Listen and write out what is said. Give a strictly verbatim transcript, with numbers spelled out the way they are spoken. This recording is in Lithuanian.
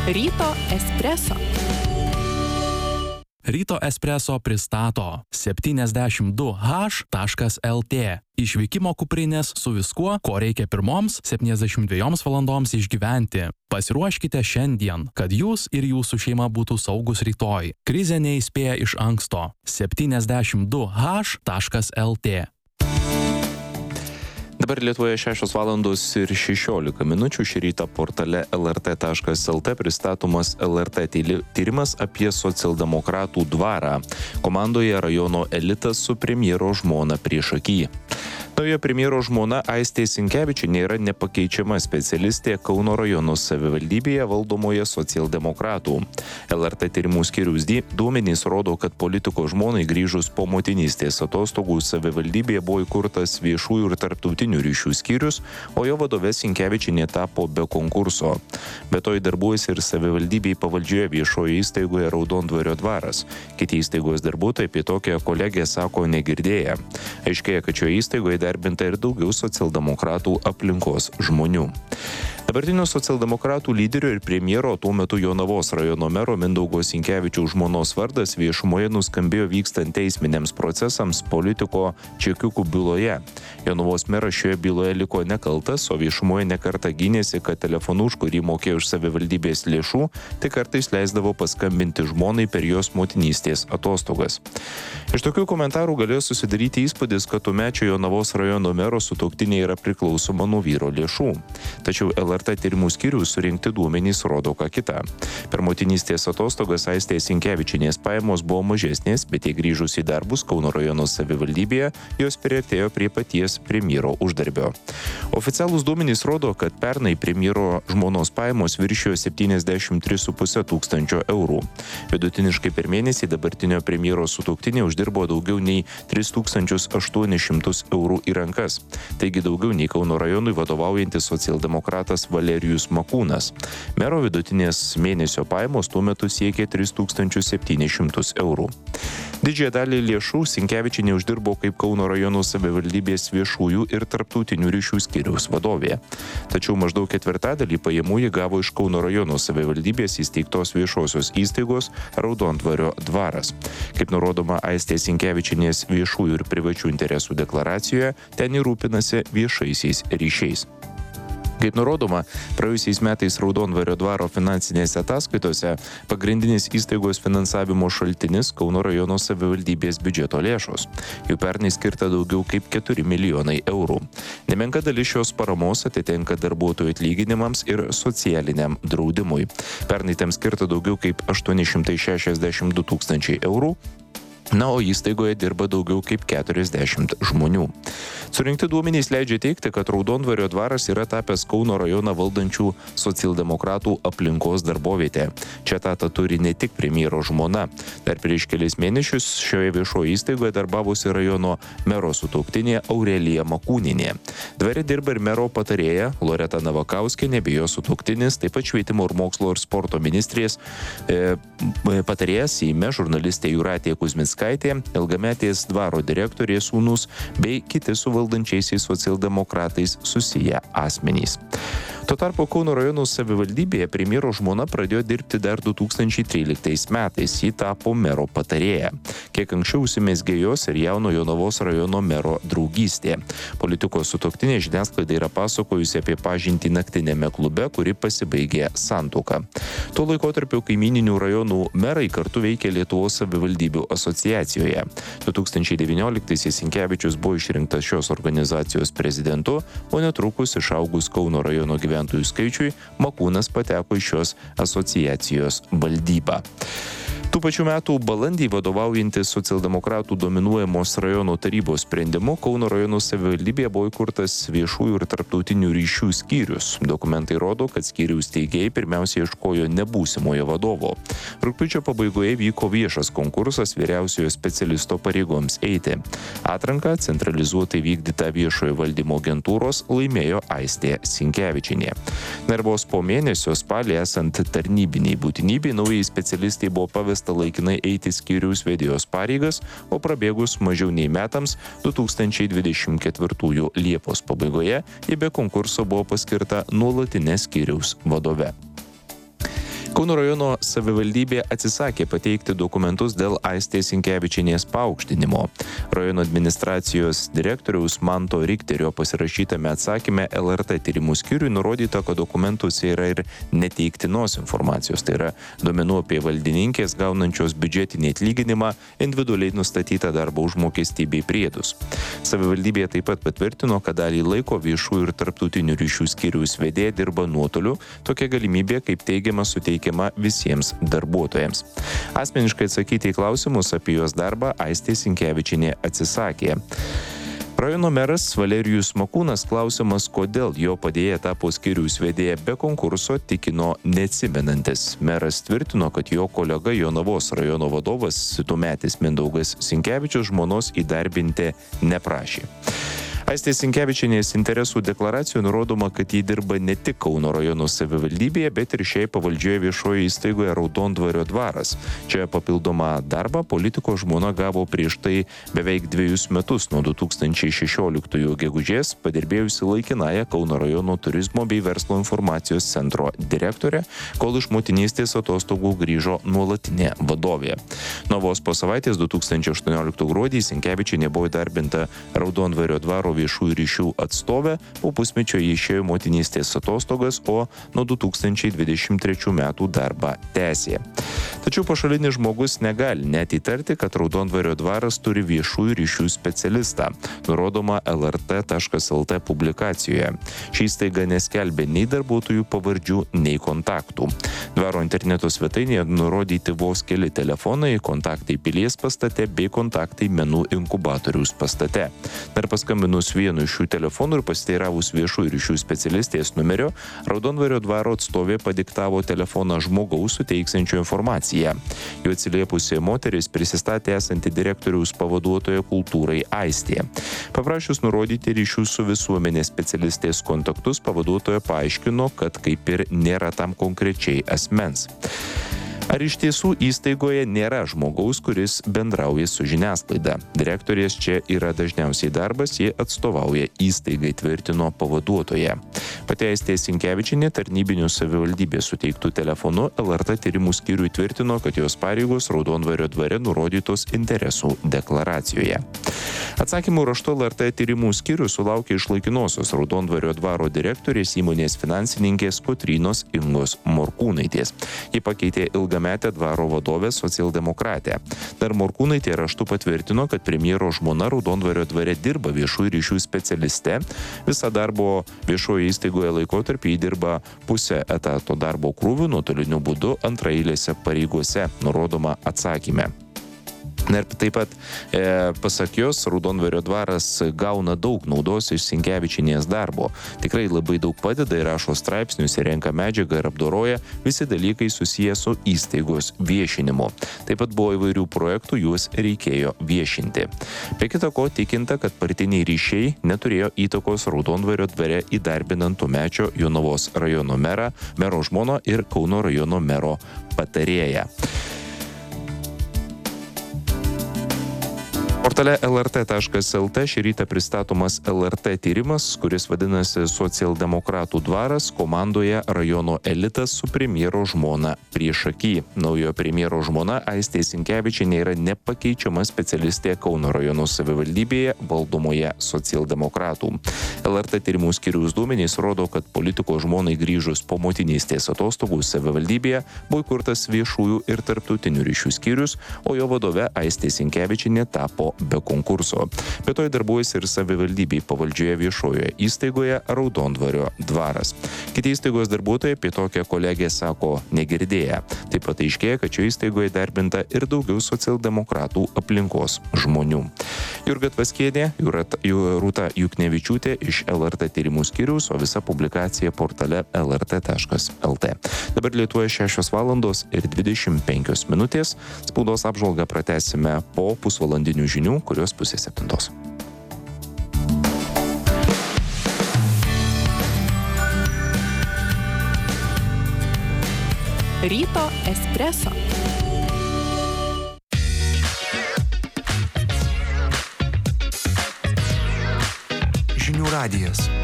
Ryto espreso. Ryto espreso pristato septyniasdešimt du haš taškas el tė. Išvykimo kuprinės su viskuo, ko reikia pirmoms septyniasdešimt dviejoms valandoms išgyventi. Pasiruoškite šiandien, kad jūs ir jūsų šeima būtų saugus rytoj. Krizė neįspėja iš anksto. septyniasdešimt du haš taškas el tė. Dabar Lietuvoje šešios valandos ir šešiolika minučių. Šį rytą portale el er tė taškas el tė pristatomas el er tė tyrimas apie socialdemokratų dvarą. Komandoje rajono elitas su premjero žmona priešaky. Nauja premjero žmona Aistė Sinkevičienė yra nepakeičiama specialistė Kauno rajono savivaldybėje valdomoje socialdemokratų. el er tė tyrimų skyriaus duomenys rodo, kad politiko žmonai grįžus po motinystės atostogų savivaldybėje buvo įkurtas viešųjų ir tarptautinių ryšių skyrius, o jo vadove Sinkevičienė tapo be konkurso. Be to darbuojasi ir savivaldybėje pavaldžioje viešoje įstaigoje Raudondvario dvaras. Kiti įstaigos darbuotojai apie tokią kolegę sako negirdėję. Aiškėja, kad šioje įstaigoje darbinta ir daugiau socialdemokratų aplinkos žmonių. Dabartinio socialdemokratų lyderio ir premjero, tuo metu Jonavos rajono mero Mindaugo Sinkevičiaus žmonos vardas viešumoje nuskambėjo vykstant teisminiams procesams politiko čekiukų byloje. Jonavos meras šioje byloje liko nekaltas, o viešumoje nekartą gynėsi, kad telefonu, už kurį mokėjo iš savivaldybės lėšų, tik kartais leisdavo paskambinti žmonai per jos motinystės atostogas. Iš tokių komentarų galėjo susidaryti įspūdis, kad tuomečio Jonavos rajono mero sutuoktinė yra priklausoma nuo vyro lėšų. Tačiau el er tė tyrimų skyriaus surinkti duomenys rodo ką kitą. Per motinystės atostogas Aistės Sinkevičienės pajamos buvo mažesnės, bet jei grįžus į darbus Kauno rajono savivaldybėje, jos priartėjo prie paties premjero uždarbio. Oficialūs duomenys rodo, kad pernai premjero žmonos pajamos viršijo septyniasdešimt tris su puse tūkstančio eurų. Vidutiniškai per mėnesį dabartinio premjero sutuoktinė uždirbo daugiau nei tris tūkstančius aštuonis šimtus eurų į rankas. Taigi daugiau nei Kauno rajonui vadovaujantis socialdemokratas Valerijus Makūnas. Mero vidutinės mėnesio pajamos tuo metu siekė tris tūkstančius septynis šimtus eurų. Didžiąją dalį lėšų Sinkevičienė uždirbo kaip Kauno rajono savivaldybės viešųjų ir tarptautinių ryšių skyriaus vadovė. Tačiau maždaug ketvirtadalį pajamų ji gavo iš Kauno rajono savivaldybės įsteigtos viešosios įstaigos Raudondvario dvaras. Kaip nurodoma Aistės Sinkevičienės viešųjų ir privačių interesų deklaracijoje, ten ji rūpinasi viešaisiais ryšiais. Kaip nurodoma, praėjusiais metais Raudondvario dvaro finansinėse ataskaitose pagrindinis įstaigos finansavimo šaltinis Kauno rajono savivaldybės biudžeto lėšos. Jų pernai skirta daugiau kaip keturi milijonai eurų. Nemenka dalis šios paramos atitenka darbuotojų atlyginimams ir socialiniam draudimui. Pernai tam skirta daugiau kaip aštuoni šimtai šešiasdešimt du tūkstančiai eurų. Na, o įstaigoje dirba daugiau kaip keturiasdešimt žmonių. Surinkti duomenys leidžia teigti, kad Raudondvario dvaras yra tapęs Kauno rajoną valdančių socialdemokratų aplinkos darbovietė. Čia etatą turi ne tik premjero žmona. Dar prieš kelis mėnesius šioje viešoje įstaigoje darbavosi rajono mero sutuoktinė Aurelija Makūnienė. Dvare dirba ir mero patarėja Loreta Navakauskienė bei jos sutuoktinis, taip pat švietimo ir mokslo ir sporto ministrės e, patarėjas Seime žurnalistė Jūratė Kuzmickaitė, ilgametės dvaro direktorės sūnus bei kiti su valdančiaisiais socialdemokratais susiję asmenys. Tuo tarpu Kauno rajono savivaldybėje premjero žmona pradėjo dirbti dar du tūkstančiai tryliktais metais. Ji tapo mero patarėja. Kiek anksčiau užsimezgė jos ir jauno Jonavos rajono mero draugystė. Politikos sutuoktinė žiniasklaidai yra pasakojusi apie pažintį naktinėme klube, kuri pasibaigė santuoka. Tuo laikotarpiu kaimyninių rajonų merai kartu veikė Lietuvos savivaldybių asociacijoje. du tūkstančiai devynioliktaisiais Sinkevičius buvo išrinktas šios organizacijos prezidentu, o netrukus išaugus Kauno rajono gyventojų gyventojų skaičiui, Makūnas pateko į šios asociacijos valdybą. Tų pačių metų balandį vadovaujantis socialdemokratų dominuojamos rajono tarybos sprendimu Kauno rajono savivaldybėje buvo įkurtas viešųjų ir tarptautinių ryšių skyrius. Dokumentai rodo, kad skyriaus steigėjai pirmiausia ieškojo nebūsimojo vadovo. Rugpjūčio pabaigoje vyko viešas konkursas vyriausiojo specialisto pareigoms eiti. Atranką centralizuotai vykdytą viešojo valdymo agentūros laimėjo Aistė Sinkevičienė. Na ir vos po mėnesio spalį esant tarnybiniai būtinybei naujai specialistai buvo pavesta laikinai eiti skyriaus vedėjos pareigas, o prabėgus mažiau nei metams du tūkstančiai dvidešimt ketvirtųjų Liepos pabaigoje ji be konkurso buvo paskirta nuolatinė skyriaus vadove. Kauno rajono savivaldybė atsisakė pateikti dokumentus dėl Aistės Sinkevičienės paaukštinimo. Rajono administracijos direktoriaus Manto Richterio pasirašytame atsakyme L R T tyrimų skyriui nurodyta, kad dokumentuose yra ir neteiktinos informacijos, tai yra duomenų apie valdininkės gaunančios biudžetinį atlyginimą, individualiai nustatytą darbo užmokestį bei priedus. Savivaldybė taip pat patvirtino, kad dalį laiko viešųjų ir tarptautinių ryšių skyriaus vedėja dirba nuotoliu, tokia galimybė, kaip teigiama, suteikiama visiems darbuotojams. Asmeniškai atsakyti į klausimus apie jos darbą Aistė Sinkevičienė atsisakė. Rajono meras Valerijus Makūnas klausimas, kodėl jo padėjėja tapo skyriaus vedėja be konkurso, tikino neatsimenantis. Meras tvirtino, kad jo kolega Jonavos rajono vadovas, tuometis Mindaugas Sinkevičius, žmonos įdarbinti neprašė. Aistės Sinkevičienės interesų deklaracijoje nurodoma, kad ji dirba ne tik Kauno rajono savivaldybėje, bet ir šiai pavaldžioje viešoje įstaigoje Raudondvario dvaras. Čia papildomą darbą politiko žmona gavo prieš tai beveik dviejus metus nuo du tūkstančiai šešioliktųjų gegužės, padirbėjusi laikinąją Kauno rajono turizmo bei verslo informacijos centro direktorė, kol iš motinystės atostogų grįžo nuolatinė vadovė. Nuo vos po savaitės du tūkstančiai aštuonioliktų gruodį Sinkevičienė buvo įdarbinta Raudondvario dvaro viešųjų ryšių atstovė, po pusmečio jį išėjo motinystės atostogas, o nuo du tūkstančiai dvidešimt trečių metų darbą tęsė. Tačiau pašalinis žmogus negali net įtarti, kad Raudondvario dvaras turi viešųjų ryšių specialistą, nurodoma L R T taškas L T publikacijoje. Ši įstaiga neskelbė nei darbuotojų pavardžių, nei kontaktų. Dvaro interneto svetainėje nurodyti vos keli telefonai, kontaktai Pilies pastate bei kontaktai Menų inkubatoriaus pastate. Dar paskambinus vienu iš šių telefonų ir pasiteiravus viešųjų ryšių specialistės numerio, Raudondvario dvaro atstovė padiktavo telefoną žmogaus suteiksiančio informaciją. Jo atsiliepusi moteris prisistatė esanti direktoriaus pavaduotoja kultūrai Aistė. Paprašius nurodyti ryšių su visuomenės specialistės kontaktus, pavaduotoja paaiškino, kad kaip ir nėra tam konkrečiai asmens. Ar iš tiesų įstaigoje nėra žmogaus, kuris bendrauja su žiniasklaida? Direktorės čia yra dažniausiai darbas, jie atstovauja įstaigai, tvirtino pavaduotoja. Pati Aistė Sinkevičienė tarnybinių savivaldybės suteiktų telefonu L R T tyrimų skyriui tvirtino, kad jos pareigos Raudondvario dvare nurodytos interesų deklaracijoje. Atsakymų raštu L R T tyrimų skyrius sulaukė iš laikinosios Raudondvario dvaro direktorės įmonės finansininkės Kotrynos Ingos Morkūnaitės. Ji pakeitė ilgametę dvaro vadovę socialdemokratę. Dar Morkūnaitė raštu patvirtino, kad premjero žmona Raudondvario dvare dirba viešųjų ryšių specialiste. Visą darbo viešoje įstaigoje laikotarpį dirba pusę etato darbo krūvių nuotoliniu būdu antraeilėse pareigose, nurodoma atsakyme. Ir taip pat, e, pasak jos, Raudondvario dvaras gauna daug naudos iš Sinkevičienės darbo. Tikrai labai daug padeda ir rašo straipsnius, ir renka medžiagą ir apdoroja, visi dalykai susiję su įstaigos viešinimu. Taip pat buvo įvairių projektų, juos reikėjo viešinti. Be kita ko, tikinta, kad partiniai ryšiai neturėjo įtakos Raudondvario dvare įdarbinant tuomečio Jonavos rajono merą, mero žmoną ir Kauno rajono mero patarėją. Portale L R T taškas L T šį rytą pristatomas L R T tyrimas, kuris vadinasi Socialdemokratų dvaras komandoje rajono elitas su premjero žmona priešaky. Naujo premjero žmona Aistė Sinkevičienė yra nepakeičiama specialistė Kauno rajono savivaldybėje valdomoje socialdemokratų. L R T tyrimų skyriaus duomenys rodo, kad politiko žmonai grįžus po motinystės atostogų savivaldybėje buvo įkurtas viešųjų ir tarptautinių ryšių skyrius, o jo vadove Aistė Sinkevičienė tapo be konkurso. Be to darbuojasi ir savivaldybei pavaldžioje viešojoje įstaigoje Raudondvario dvaras. Kiti įstaigos darbuotojai apie tokią kolegę sako negirdėję. Taip pat aiškėja, kad šioje įstaigoje darbinta ir daugiau socialdemokratų aplinkos žmonių. Jurga Tvaskienė, Rūta Juknevičiūtė iš L R T tyrimų skyriaus, o visa publikacija portale L R T taškas L T. Dabar Lietuvoje šešios valandos ir dvidešimt penkios minutės. Spaudos apžvalgą pratęsime po pusvalandinių žinių, kurios pusė septintos. Ryto espreso. Žinių radijas.